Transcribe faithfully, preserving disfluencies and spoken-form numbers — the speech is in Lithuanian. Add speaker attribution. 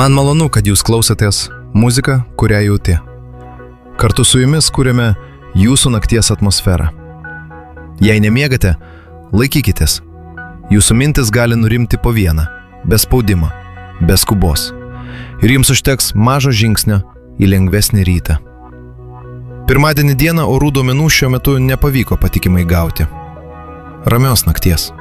Speaker 1: Man malonu, kad jūs klausotės muziką, kurią jauti. Kartu su jumis kūrėme jūsų nakties atmosferą. Jei nemiegate, laikykitės. Jūsų mintis gali nurimti po vieną, be spaudimo, be skubos. Ir jums užteks mažo žingsnio į lengvesnį rytą. Pirmadienį dieną orų duomenų šiuo metu nepavyko patikimai gauti. Ramios nakties.